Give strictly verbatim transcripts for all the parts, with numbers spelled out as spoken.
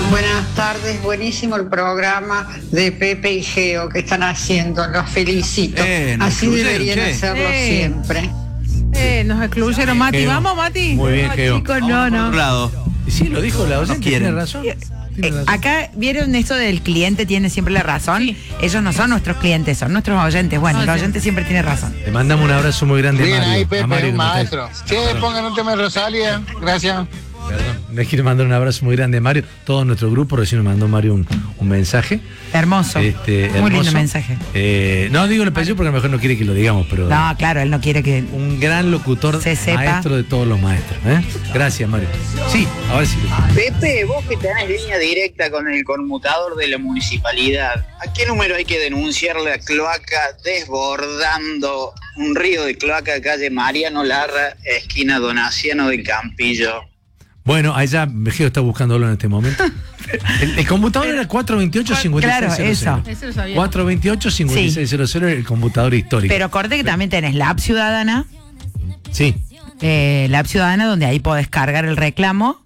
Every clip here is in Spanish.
Buenas tardes, buenísimo el programa de Pepe y Geo que están haciendo, los felicito. Eh, Así deberían che. hacerlo eh. siempre. Eh, nos excluyeron, Mati. Geo. ¿Vamos, Mati? Muy bien, no, Geo. Chicos, no, no. Lado. Sí, lo dijo la oyente, tiene razón. Eh, acá vieron esto del cliente tiene siempre la razón. Sí. Ellos no son nuestros clientes, son nuestros oyentes. Bueno, no, el oyente sí. siempre tiene razón. Le mandamos un abrazo muy grande. Bien, Mario, ahí Pepe, Mario, un maestro. Sí, pongan un tema de Rosalia. Gracias. Perdón, les quiero mandar un abrazo muy grande a Mario. Todo nuestro grupo, recién me mandó Mario un, un mensaje. Hermoso. Este, hermoso. Muy lindo mensaje. Eh, no digo el apellido porque a lo mejor no quiere que lo digamos, pero. No, claro, él no quiere que. Un gran locutor, se sepa. Maestro de todos los maestros. ¿eh? Gracias, Mario. Sí, ahora sí. Pepe, vos que tenés línea directa con el conmutador de la municipalidad, ¿a qué número hay que denunciar la cloaca desbordando un río de cloaca calle Mariano Larra, esquina Donaciano de Campillo? Bueno, allá Geo está buscándolo en este momento. El, el computador era cuatro veintiocho cincuenta y seis cero cero. Claro, eso. eso cuatro veintiocho cincuenta y seis cero cero, sí. El computador histórico. Pero acorde que también tenés la app ciudadana. Sí. Eh, la app ciudadana donde ahí podés cargar el reclamo.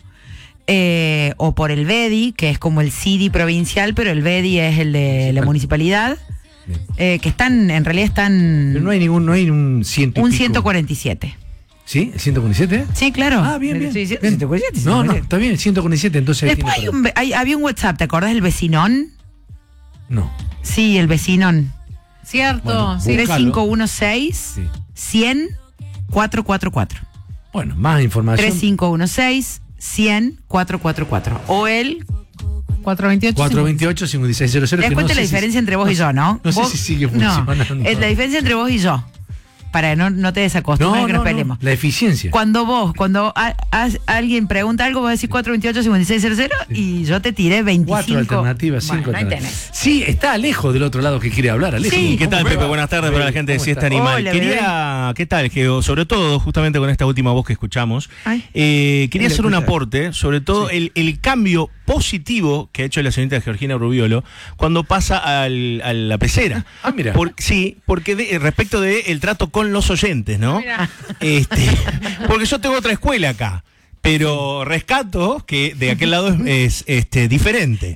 Eh, o por el B E D I, que es como el C I D I provincial, pero el B E D I es el de la municipalidad. Eh, que están, en realidad están. Pero no hay ningún, no hay un ciento y Un pico. ciento cuarenta y siete. ¿Sí? ¿El ciento cuarenta y siete? Sí, claro. Ah, bien, bien. Sí, sí, bien. ciento cuarenta y siete, no, no, está bien, ciento cuarenta y siete, entonces. Después hay un, hay, había un WhatsApp, ¿te acordás del vecinón? No. Sí, el vecinón. Cierto, bueno, sí. tres cinco uno seis, sí. cien, cuatro cuatro cuatro. Bueno, más información. tres cinco uno seis, cien, cuatro cuatro cuatro. O el cuatro veintiocho. cuatro veintiocho cincuenta y seis cero cero. ¿Te das cuenta no la diferencia si, entre vos no, y yo, no? No ¿Vos? sé si sigue funcionando. No, es la diferencia entre vos y yo. Para que no, no te desacostumbres no, a que no, nos peleemos. No, la eficiencia. Cuando vos, cuando a, a, alguien pregunta algo, vos decís cuatro veintiocho cincuenta y seis cero cero sí. Y yo te tiré veinticinco. Cuatro alternativas, cinco bueno, alternativas. Sí, está Alejo del otro lado que quiere hablar. Alejo. Sí, ¿qué tal, Pepe? Buenas tardes para la gente de Siesta Animal. Hola, quería, ¿qué tal, Geo? Sobre todo, justamente con esta última voz que escuchamos, eh, quería hacer un aporte, sobre todo sí. el, el cambio positivo que ha hecho la señorita Georgina Rubiolo cuando pasa al, a la pecera. Ah, mira. Por, sí, porque de, respecto del de trato con los oyentes, ¿no? Este, porque yo tengo otra escuela acá. Pero rescato que de aquel lado es, es este, diferente.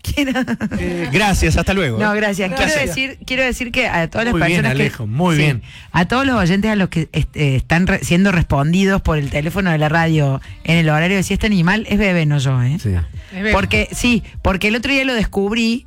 Eh, gracias, hasta luego. No, gracias. gracias. Quiero decir, quiero decir que a todas las muy personas bien, Alejo, que, muy sí, bien. A todos los oyentes a los que este, están re, siendo respondidos por el teléfono de la radio en el horario de Siesta Animal, es Bebé, no yo, ¿eh? Sí. Porque, sí, porque el otro día lo descubrí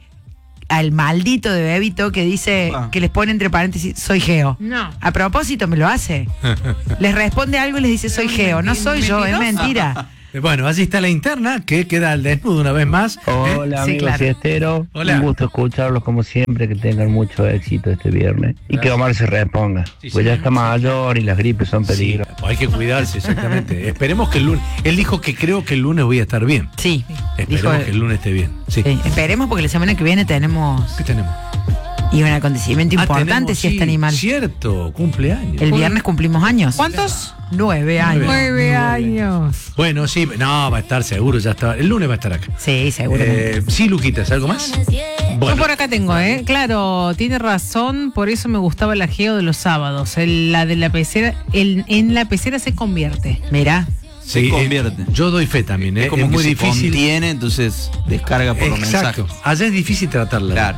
al maldito de Bebito que dice, ah. que les pone entre paréntesis, soy Geo. No. A propósito me lo hace. Les responde algo y les dice, soy Geo. No soy yo, es mentira. Bueno, así está la interna, que queda al desnudo una vez más. Hola, ¿eh? amigos sí, claro. Siesteros. Hola. Un gusto escucharlos como siempre, que tengan mucho éxito este viernes. Y que Omar se reponga. Sí, pues sí, ya está mayor y las gripes son peligro. Sí, hay que cuidarse, exactamente. Esperemos que el lunes. Él dijo que creo que el lunes voy a estar bien. Sí. Esperemos dijo, que el lunes esté bien. Sí. sí. Esperemos porque la semana que viene tenemos. ¿Qué tenemos? Y un acontecimiento ah, importante si sí, este animal. Cierto, cumpleaños. El viernes cumplimos años. ¿Cuántos? Nueve años. Nueve años. Bueno, sí, no, va a estar seguro, ya está. El lunes va a estar acá. Sí, seguro. Eh, sí, Luquitas, ¿algo más? Bueno. Yo por acá tengo, ¿eh? Claro, tiene razón, por eso me gustaba la Geo de los sábados. El, la de la pecera, el, en la pecera se convierte. Mirá. Se sí, convierte. Eh, yo doy fe también, ¿eh? Es como es que muy se difícil. Contiene, entonces descarga por Exacto. los mensajes. Allá es difícil tratarla. Claro.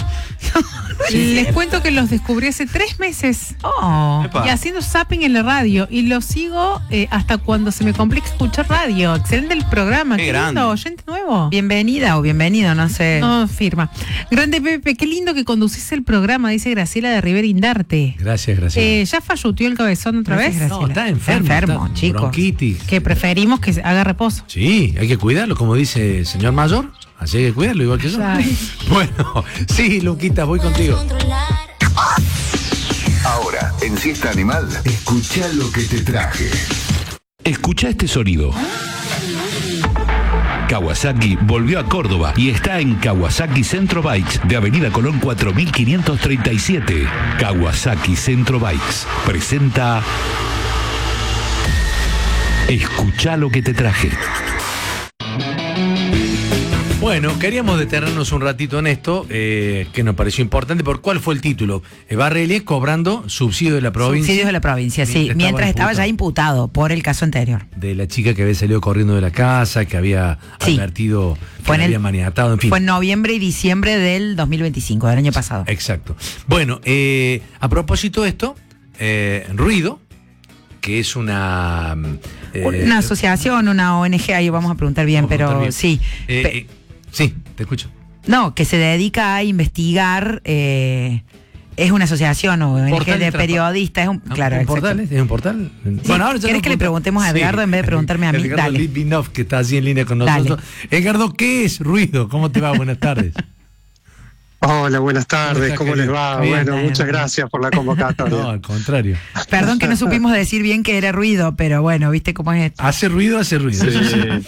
Sí. Les cuento que los descubrí hace tres meses. Oh. Y haciendo zapping en la radio. Y los sigo eh, hasta cuando se me complica escuchar radio. Excelente el programa. Qué, qué grande. lindo, oyente nuevo. Bienvenida o bienvenido, no sé. No, firma. Grande Pepe, qué lindo que conducís el programa, dice Graciela de Rivera Indarte. Gracias, Graciela. Eh, ¿Ya falluteó el cabezón otra Gracias, vez? Graciela. No, está enfermo. Está enfermo, está chicos. Bronquitis. Que preferimos que haga reposo. Sí, hay que cuidarlo, como dice el señor mayor. Así hay que cuidarlo, igual que yo. Bueno, sí, Luquita, voy contigo. Ahora, en Siesta Animal, escucha lo que te traje. Escucha este sonido. Kawasaki volvió a Córdoba y está en Kawasaki Centro Bikes de Avenida Colón cuatro mil quinientos treinta y siete. Kawasaki Centro Bikes presenta Escucha lo que te traje. Bueno, queríamos detenernos un ratito en esto, eh, que nos pareció importante. ¿Por cuál fue el título? Barrelie cobrando subsidio de la provincia. Subsidios de la provincia, sí. Mientras, mientras estaba, estaba ya imputado por el caso anterior. De la chica que había salido corriendo de la casa, que había sí. advertido que fue en había el, maniatado, en fin. Fue en noviembre y diciembre del dos mil veinticinco, del año pasado. Exacto. Bueno, eh, a propósito de esto, eh, Ruido, que es una... Eh, una asociación, una O N G, ahí vamos a preguntar bien, pero preguntar bien. sí. Eh, Pe- eh, sí, te escucho. No, que se dedica a investigar, eh, es una asociación o O N G de periodistas, es un, no, claro, ¿un portal? ¿Es un portal? Sí. Bueno, ahora ¿querés que le preguntemos a Edgardo sí. en vez de preguntarme a mí? Edgardo Dale. Litvinov, que está así en línea con nosotros. Dale. Edgardo, ¿qué es Ruido? ¿Cómo te va? Buenas tardes. Hola, buenas tardes, ¿cómo les va? Bien, bueno, bien, muchas bien. gracias por la convocatoria. No, al contrario. Perdón que no supimos decir bien que era ruido, pero bueno, ¿viste cómo es esto? Hace ruido, hace ruido. Sí,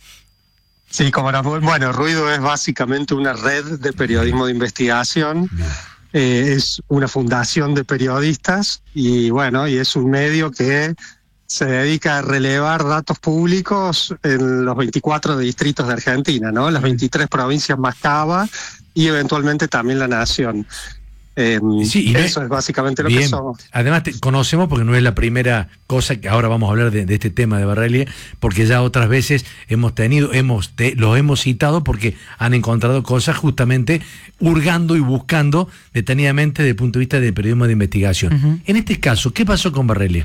sí como no, bueno, Ruido es básicamente una red de periodismo de investigación, eh, es una fundación de periodistas y bueno, y es un medio que se dedica a relevar datos públicos en los veinticuatro distritos de Argentina, ¿no? Las veintitrés provincias más Cava y eventualmente también la nación. Eh, sí, eso es, es básicamente lo bien. que somos. Además te conocemos porque no es la primera cosa que ahora vamos a hablar de, de este tema de Barrelie, porque ya otras veces hemos tenido, hemos te, los hemos citado porque han encontrado cosas justamente hurgando y buscando detenidamente desde el punto de vista del periodismo de investigación. Uh-huh. En este caso, ¿qué pasó con Barrelie?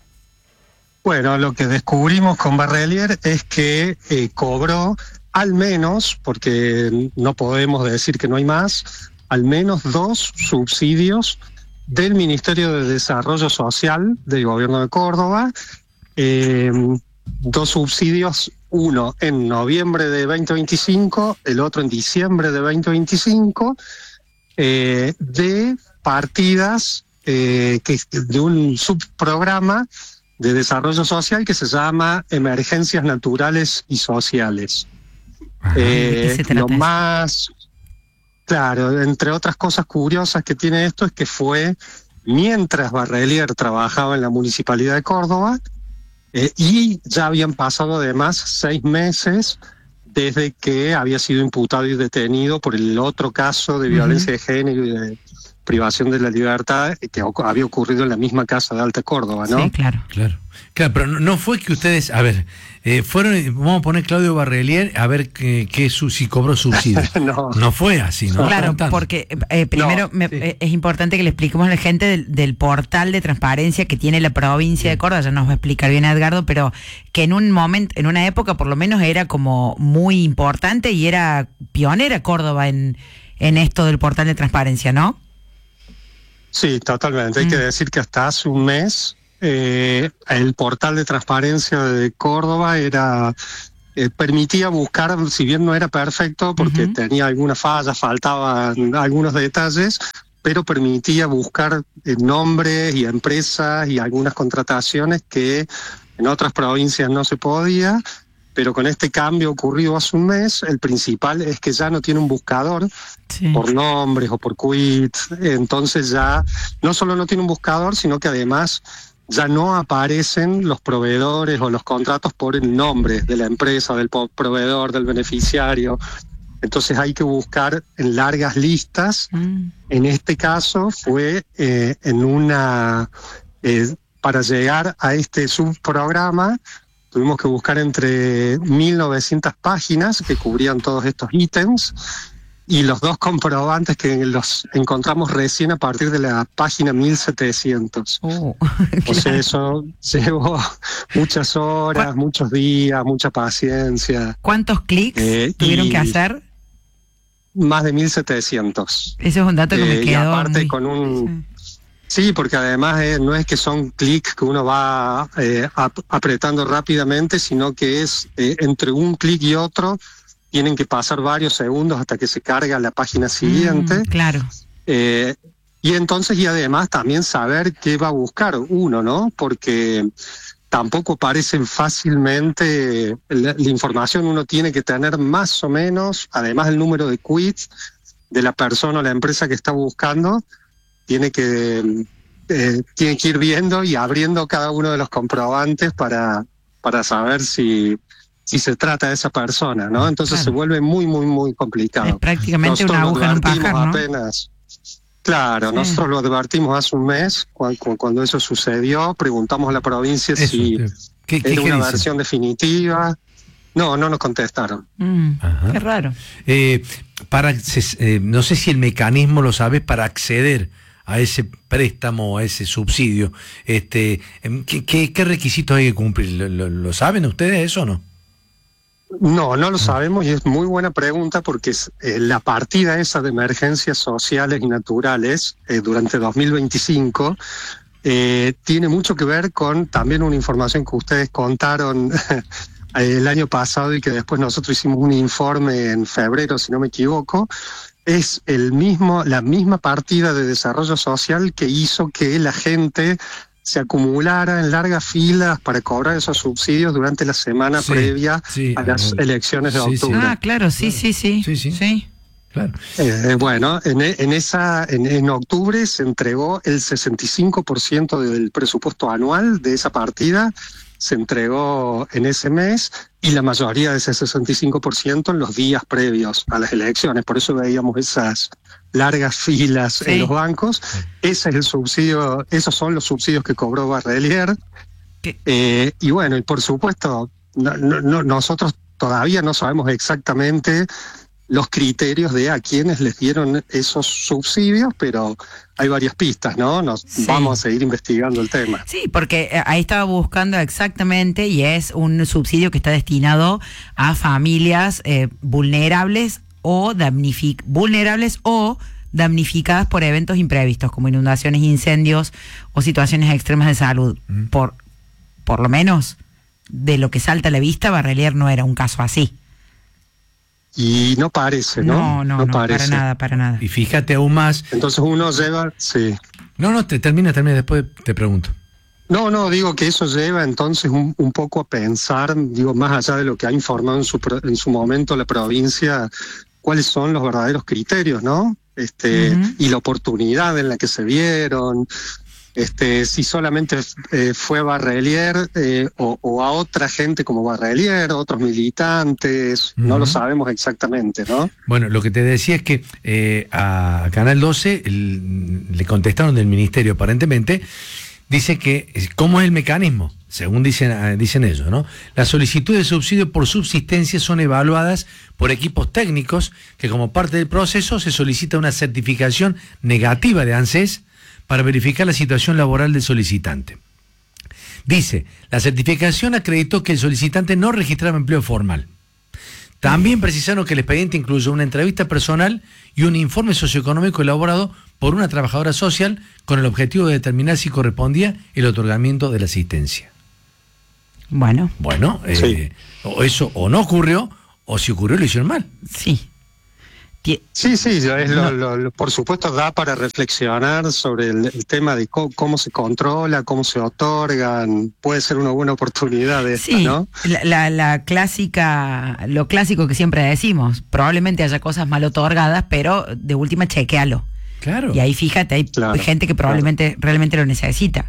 Bueno, lo que descubrimos con Barrelier es que eh, cobró al menos, porque no podemos decir que no hay más, al menos dos subsidios del Ministerio de Desarrollo Social del Gobierno de Córdoba, eh, dos subsidios, uno en noviembre de veinte veinticinco, el otro en diciembre de veinte veinticinco, eh, de partidas eh, que, de un subprograma de desarrollo social que se llama Emergencias Naturales y Sociales. Ajá, eh, lo más claro, entre otras cosas curiosas que tiene esto es que fue mientras Barrelier trabajaba en la Municipalidad de Córdoba eh, y ya habían pasado además seis meses desde que había sido imputado y detenido por el otro caso de violencia uh-huh. de género y de privación de la libertad que había ocurrido en la misma casa de Alta Córdoba, ¿no? Sí, claro. Claro, claro, pero no fue que ustedes, a ver, eh, fueron, vamos a poner Claudio Barrelier a ver que, que su, si cobró subsidio. no. no fue así, ¿no? Claro, porque eh, primero no, me, sí. eh, es importante que le expliquemos a la gente del, del portal de transparencia que tiene la provincia sí. de Córdoba, ya nos va a explicar bien Edgardo, pero que en un momento, en una época por lo menos era como muy importante y era pionera Córdoba en, en esto del portal de transparencia, ¿no? Sí, totalmente. Mm. Hay que decir que hasta hace un mes eh, el portal de transparencia de Córdoba era eh, permitía buscar, si bien no era perfecto porque uh-huh. tenía algunas fallas, faltaban algunos detalles, pero permitía buscar eh, nombres y empresas y algunas contrataciones que en otras provincias no se podía. Pero con este cambio ocurrido hace un mes, el principal es que ya no tiene un buscador sí. por nombres o por quits, entonces ya no solo no tiene un buscador, sino que además ya no aparecen los proveedores o los contratos por el nombre de la empresa, del proveedor, del beneficiario. Entonces hay que buscar en largas listas. Mm. En este caso fue eh, en una... Eh, para llegar a este subprograma, tuvimos que buscar entre mil novecientas páginas que cubrían todos estos ítems y los dos comprobantes que los encontramos recién a partir de la página mil setecientos. Oh, o sea, eso llevó muchas horas, muchos días, mucha paciencia. ¿Cuántos clics eh, tuvieron que hacer? Más de mil setecientos. Ese es un dato que eh, me quedó. Y aparte muy... con un... Sí. Sí, porque además eh, no es que son clics que uno va eh, ap- apretando rápidamente, sino que es eh, entre un clic y otro tienen que pasar varios segundos hasta que se carga la página siguiente. Mm, claro. Eh, y entonces, y además también saber qué va a buscar uno, ¿no? Porque tampoco aparecen fácilmente la, la información, uno tiene que tener más o menos, además el número de quits de la persona o la empresa que está buscando, tiene que eh, tiene que ir viendo y abriendo cada uno de los comprobantes para, para saber si, si se trata de esa persona, ¿no? Entonces claro. se vuelve muy, muy, muy complicado. Es prácticamente nosotros una aguja en un pajar, ¿no? Apenas, claro, sí. nosotros lo advertimos hace un mes, cuando, cuando eso sucedió, preguntamos a la provincia eso, si ¿qué, qué, era qué una dice? versión definitiva. No, no nos contestaron. Mm, qué raro. Eh, para, eh, no sé si el mecanismo lo sabes para acceder a ese préstamo o a ese subsidio. Este, ¿qué, qué, qué requisitos hay que cumplir? ¿Lo, lo, lo saben ustedes eso o no? No, no lo sabemos y es muy buena pregunta porque es, eh, la partida esa de emergencias sociales y naturales eh, durante dos mil veinticinco eh, tiene mucho que ver con también una información que ustedes contaron el año pasado y que después nosotros hicimos un informe en febrero, si no me equivoco. Es el mismo, la misma partida de desarrollo social que hizo que la gente se acumulara en largas filas para cobrar esos subsidios durante la semana sí, previa sí, a las uh, elecciones de sí, octubre. Sí. Ah, claro, sí, sí, sí. Sí, sí. sí. Claro. Eh, bueno, en, en esa, en, en octubre se entregó el sesenta y cinco por ciento del presupuesto anual de esa partida, se entregó en ese mes y la mayoría de ese sesenta y cinco por ciento en los días previos a las elecciones. Por eso veíamos esas largas filas sí. en los bancos. Ese es el subsidio, esos son los subsidios que cobró Barrelier. Eh, y bueno, y por supuesto, no, no, nosotros todavía no sabemos exactamente los criterios de a quienes les dieron esos subsidios, pero hay varias pistas, ¿no? Nos sí. vamos a seguir investigando el tema. Sí, porque ahí estaba buscando exactamente y es un subsidio que está destinado a familias eh, vulnerables o damnific vulnerables o damnificadas por eventos imprevistos como inundaciones, incendios o situaciones extremas de salud. Mm. Por, por lo menos de lo que salta a la vista, Barrelier no era un caso así. Y no parece, ¿no? No, no, no, no parece. para nada, para nada. Y fíjate aún más. Entonces uno lleva, sí. No, no, te termina, termina, después te pregunto. No, no, digo que eso lleva entonces un, un poco a pensar, digo, más allá de lo que ha informado en su, en su momento la provincia, cuáles son los verdaderos criterios, ¿no? Este, uh-huh. Y la oportunidad en la que se vieron. Este, si solamente eh, fue Barrelier eh, o, o a otra gente como Barrelier, otros militantes, uh-huh. no lo sabemos exactamente, ¿no? Bueno, lo que te decía es que eh, a Canal doce el, le contestaron del ministerio aparentemente, dice que, ¿cómo es el mecanismo? Según dicen, dicen ellos, ¿no? Las solicitudes de subsidio por subsistencia son evaluadas por equipos técnicos que como parte del proceso se solicita una certificación negativa de ANSES para verificar la situación laboral del solicitante. Dice, la certificación acreditó que el solicitante no registraba empleo formal. También precisaron que el expediente incluye una entrevista personal y un informe socioeconómico elaborado por una trabajadora social con el objetivo de determinar si correspondía el otorgamiento de la asistencia. Bueno. Bueno, eh, sí. o eso o no ocurrió, o si ocurrió lo hicieron mal. Sí. Sí, sí, es lo, lo, lo, por supuesto da para reflexionar sobre el, el tema de cómo, cómo se controla, cómo se otorgan, puede ser una buena oportunidad de sí, esta, ¿no? La, la, la clásica, lo clásico que siempre decimos, probablemente haya cosas mal otorgadas, pero de última chequéalo. Claro. Y ahí fíjate, hay claro, gente que probablemente claro. realmente lo necesita.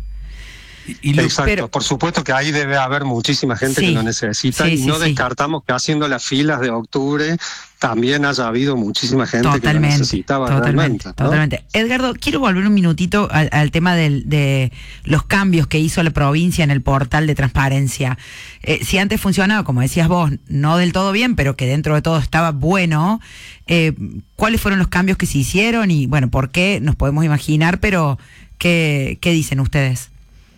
Y lo, Exacto, pero, por supuesto que ahí debe haber muchísima gente sí, que lo necesita sí, y sí, no sí. descartamos que haciendo las filas de octubre también haya habido muchísima gente totalmente, que lo necesitaba totalmente, realmente. ¿no? Totalmente. Edgardo, quiero volver un minutito al, al tema del, de los cambios que hizo la provincia en el portal de transparencia. Eh, si antes funcionaba, como decías vos, no del todo bien, pero que dentro de todo estaba bueno, eh, ¿cuáles fueron los cambios que se hicieron? Y bueno, ¿por qué? Nos podemos imaginar, pero ¿qué, qué dicen ustedes?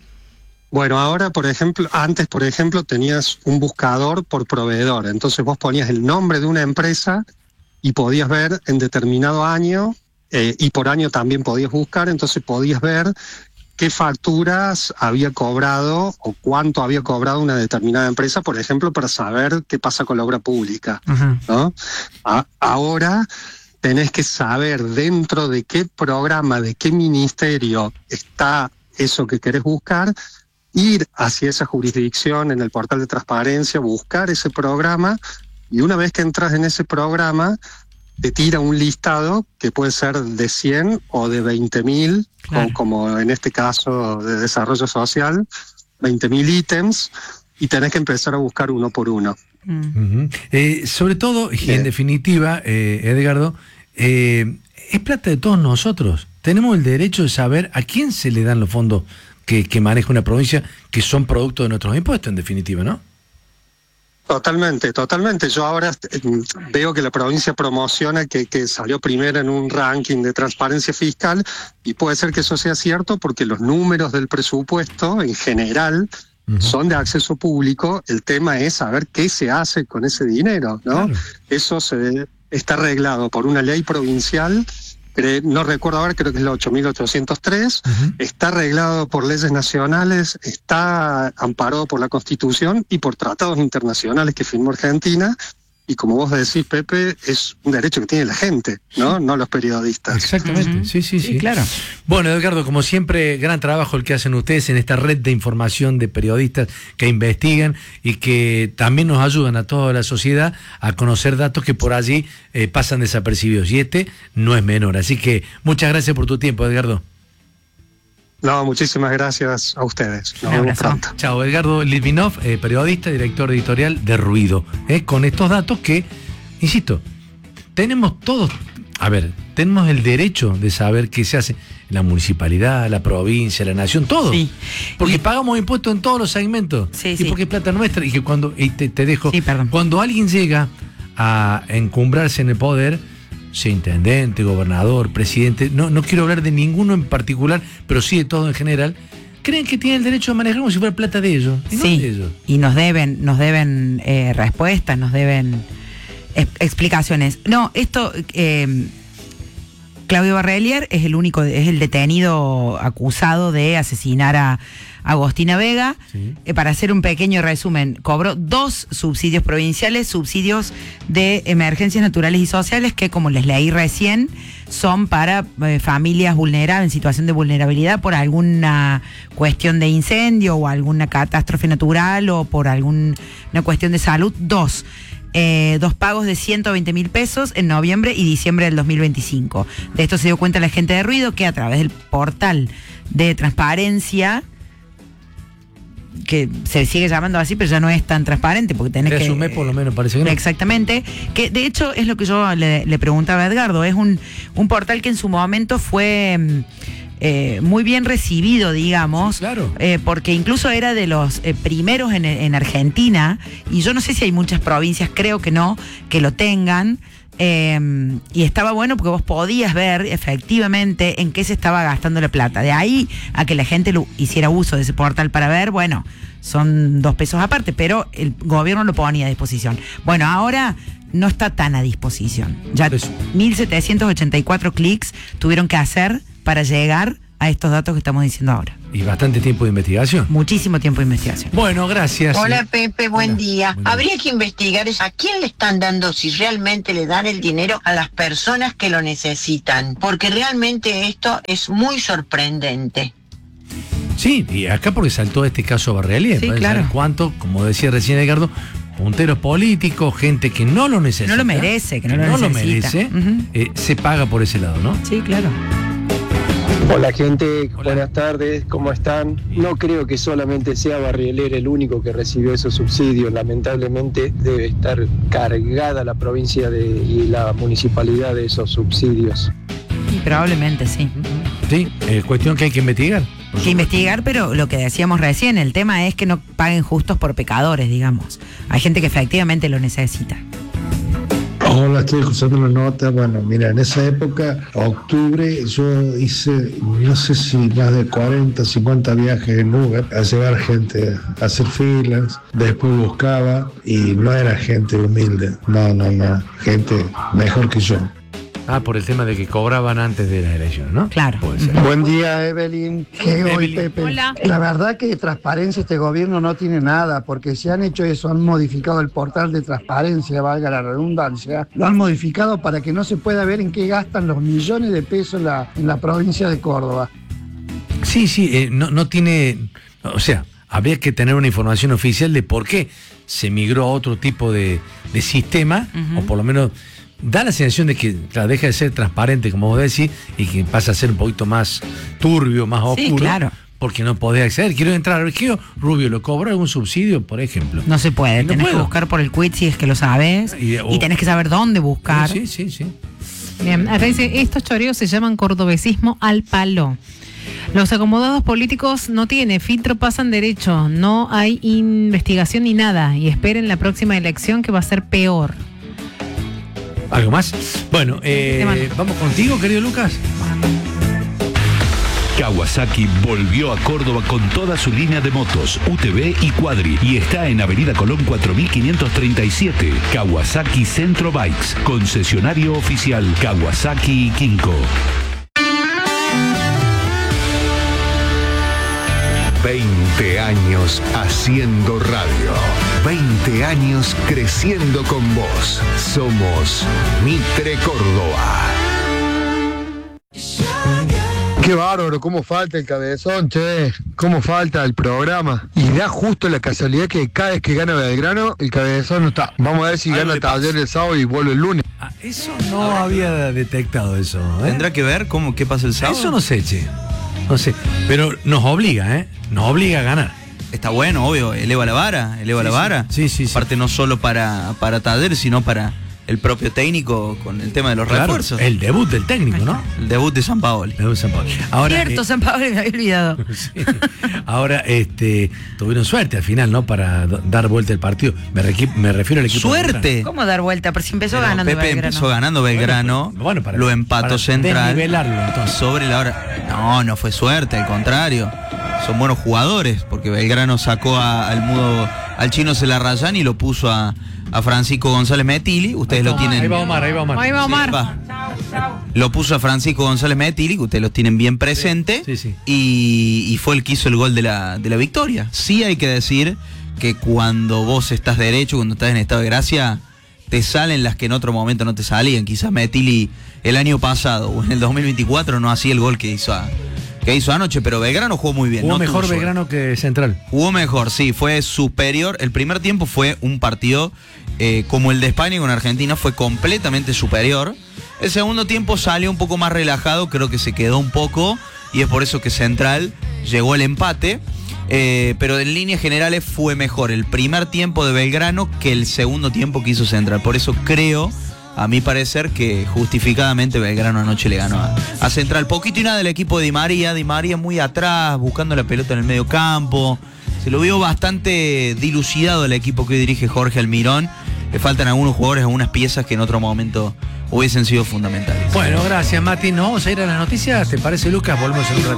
Bueno, ahora, por ejemplo, antes, por ejemplo, tenías un buscador por proveedor. Entonces vos ponías el nombre de una empresa y podías ver en determinado año, eh, y por año también podías buscar, entonces podías ver qué facturas había cobrado o cuánto había cobrado una determinada empresa, por ejemplo, para saber qué pasa con la obra pública, uh-huh. ¿no? A- ahora tenés que saber dentro de qué programa, de qué ministerio está eso que querés buscar, ir hacia esa jurisdicción en el portal de transparencia, buscar ese programa y una vez que entras en ese programa te tira un listado que puede ser de cien o de veinte mil, claro. como en este caso de desarrollo social, veinte mil ítems y tenés que empezar a buscar uno por uno. Uh-huh. Eh, sobre todo, y sí. en definitiva, eh, Edgardo, eh, es plata de todos nosotros. Tenemos el derecho de saber a quién se le dan los fondos que, que maneja una provincia, que son producto de nuestros impuestos, en definitiva, ¿no? Totalmente, totalmente. Yo ahora veo que la provincia promociona que, que salió primero en un ranking de transparencia fiscal, y puede ser que eso sea cierto porque los números del presupuesto en general uh-huh. son de acceso público. El tema es saber qué se hace con ese dinero, ¿no? Claro. Eso se, está arreglado por una ley provincial. No recuerdo ahora, creo que es la ocho mil ochocientos tres, uh-huh. está arreglado por leyes nacionales, está amparado por la Constitución y por tratados internacionales que firmó Argentina, y como vos decís, Pepe, es un derecho que tiene la gente, ¿no? Sí. No los periodistas. Exactamente, uh-huh. sí, sí, sí, sí, claro. Bueno, Edgardo, como siempre, gran trabajo el que hacen ustedes en esta red de información de periodistas que investigan y que también nos ayudan a toda la sociedad a conocer datos que por allí eh, pasan desapercibidos, y este no es menor. Así que muchas gracias por tu tiempo, Edgardo. No, muchísimas gracias a ustedes. Nos vemos pronto. Chao, Edgardo Litvinov, eh, periodista, director editorial de Ruido, eh, con estos datos que, insisto, tenemos todos, a ver, tenemos el derecho de saber qué se hace en la municipalidad, la provincia, la nación, todo. Sí. Porque y, pagamos impuestos en todos los segmentos. Sí, y sí. porque es plata nuestra. Y que cuando, y te, te dejo, sí, cuando alguien llega a encumbrarse en el poder, sea intendente, gobernador, presidente, no, no quiero hablar de ninguno en particular, pero sí de todo en general, creen que tienen el derecho a manejar como si fuera plata de ellos. Y sí, no de ellos. Y nos deben, nos deben eh, respuestas, nos deben eh, explicaciones. No, esto, eh, Claudio Barrelier es el único, es el detenido acusado de asesinar a Agostina Vega. Sí. Eh, para hacer un pequeño resumen, cobró dos subsidios provinciales, subsidios de emergencias naturales y sociales, que, como les leí recién, son para eh, familias vulnerables, en situación de vulnerabilidad por alguna cuestión de incendio o alguna catástrofe natural o por alguna cuestión de salud. Dos. Eh, dos pagos de ciento veinte mil pesos en noviembre y diciembre del dos mil veinticinco. De esto se dio cuenta la gente de Ruido, que a través del portal de transparencia, que se sigue llamando así, pero ya no es tan transparente, porque tenés que... Resumé, por lo menos, parece que no. Exactamente, que de hecho es lo que yo le, le preguntaba a Edgardo, es un, un portal que en su momento fue... Eh, muy bien recibido, digamos, claro. eh, porque incluso era de los eh, primeros en, en Argentina, y yo no sé si hay muchas provincias, creo que no, que lo tengan, eh, y estaba bueno porque vos podías ver efectivamente en qué se estaba gastando la plata. De ahí a que la gente lo hiciera uso de ese portal para ver, bueno, son dos pesos aparte, pero el gobierno lo ponía a disposición. Bueno, ahora no está tan a disposición. Ya mil setecientos ochenta y cuatro clics tuvieron que hacer para llegar a estos datos que estamos diciendo ahora. Y bastante tiempo de investigación. Muchísimo tiempo de investigación. Bueno, gracias. Hola, Pepe, buen, Hola. día. buen día. Habría que investigar a quién le están dando, si realmente le dan el dinero a las personas que lo necesitan, porque realmente esto es muy sorprendente. Sí, y acá porque saltó este caso Barrelier. Sí, claro. Cuánto, como decía recién Edgardo, punteros políticos, gente que no lo necesita. No lo merece, que no, que lo, no lo necesita. merece, uh-huh. eh, se paga por ese lado, ¿no? Sí, claro. Hola gente, Hola. Buenas tardes, ¿cómo están? No creo que solamente sea Barrelier el único que recibió esos subsidios, lamentablemente debe estar cargada la provincia de, y la municipalidad de esos subsidios. Y probablemente sí. Sí, es cuestión que hay que investigar. Que investigar, pero lo que decíamos recién, el tema es que no paguen justos por pecadores, digamos. Hay gente que efectivamente lo necesita. Hola, estoy escuchando una nota. Bueno, mira, en esa época, octubre, yo hice, no sé si más de cuarenta, cincuenta viajes en Uber a llevar gente a hacer filas. Después buscaba y no era gente humilde. No, no, no. Gente mejor que yo. Ah, por el tema de que cobraban antes de la elección, ¿no? Claro. Buen día, Evelyn. ¿Qué hoy, Pepe? Hola. La verdad que de transparencia este gobierno no tiene nada, porque si han hecho eso, han modificado el portal de transparencia, valga la redundancia, lo han modificado para que no se pueda ver en qué gastan los millones de pesos en la, en la provincia de Córdoba. Sí, sí, eh, no, no tiene, o sea, habría que tener una información oficial de por qué se migró a otro tipo de, de sistema, uh-huh. o por lo menos da la sensación de que claro, deja de ser transparente, como vos decís, y que pasa a ser un poquito más turbio, más oscuro. Sí, claro. porque no podés acceder. Quiero entrar al Geo, Rubio, ¿lo cobra algún subsidio, por ejemplo? No se puede, No tenés puedo. que buscar por el quit si es que lo sabes Y, y, o- tenés que saber dónde buscar. Sí, sí, sí. Bien, acá dice, estos choreos se llaman cordobesismo al palo. Los acomodados políticos no tiene filtro, pasan derecho, no hay investigación ni nada y esperen la próxima elección que va a ser peor. ¿Algo más? Bueno, eh, Te mando. vamos contigo, querido Lucas. Kawasaki volvió a Córdoba con toda su línea de motos, U T V y Quadri, y está en Avenida Colón cuatro mil quinientos treinta y siete. Kawasaki Centro Bikes, concesionario oficial Kawasaki y Kinko. veinte años haciendo radio. veinte años creciendo con vos. Somos Mitre Córdoba. Qué bárbaro, cómo falta el cabezón, che, cómo falta el programa. Y da justo la casualidad que cada vez que gana Belgrano, el cabezón no está. Vamos a ver si gana Taller el sábado y vuelve el lunes. Ah, eso no había detectado eso. ¿eh? ¿Tendrá que ver cómo qué pasa el sábado? Eso no sé, che. No sé. Pero nos obliga, ¿eh? Nos obliga a ganar. Está bueno, obvio, eleva la vara, eleva Sí, la sí. vara. Sí, sí, sí. Aparte no solo para, para Taller, sino para el propio técnico con el tema de los Claro, refuerzos. el debut del técnico, ¿no? El debut de San Paoli. El debut de San Paoli. Ahora, Cierto, eh, San Pablo, me había olvidado. sí. Ahora, este, tuvieron suerte al final, ¿no? Para d- dar vuelta el partido. Me, requi- me refiero al equipo. de ¡Suerte! ¿Cómo dar vuelta? Pero si empezó Pero ganando Pepe Belgrano. empezó ganando Belgrano, Bueno, bueno, para- lo empató para Central. desnivelarlo, entonces. Sobre la hora. No, no fue suerte, al contrario. Son buenos jugadores, porque Belgrano sacó a- al mudo, al chino Celarrayán y lo puso a, a Francisco González Metili. Ustedes lo tienen. Ahí va Omar, ahí va Omar. Ahí va Omar. Va. Lo puso a Francisco González Metili, que ustedes los tienen bien presente, Sí, sí. Y, y fue el que hizo el gol de la, de la victoria. Sí hay que decir que cuando vos estás derecho, cuando estás en estado de gracia, te salen las que en otro momento no te salían. Quizás Metili el año pasado o en el dos mil veinticuatro no hacía el gol que hizo, a- que hizo anoche, pero Belgrano jugó muy bien. Jugó no tuvo mejor suerte. Belgrano que Central. Jugó mejor, sí, fue superior. El primer tiempo fue un partido eh, como el de España con Argentina, fue completamente superior. El segundo tiempo salió un poco más relajado, creo que se quedó un poco, y es por eso que Central llegó al empate. Eh, pero en líneas generales fue mejor el primer tiempo de Belgrano que el segundo tiempo que hizo Central. Por eso creo, a mi parecer, que justificadamente Belgrano anoche le ganó a, a Central. Poquito y nada del equipo de Di María. Di María muy atrás, buscando la pelota en el medio campo. Se lo vio bastante dilucidado el equipo que hoy dirige Jorge Almirón. Le faltan algunos jugadores, algunas piezas que en otro momento hubiesen sido fundamentales. Bueno, gracias, Mati. Nos vamos a ir a las noticias. ¿Te parece, Lucas? Volvemos en un ratito.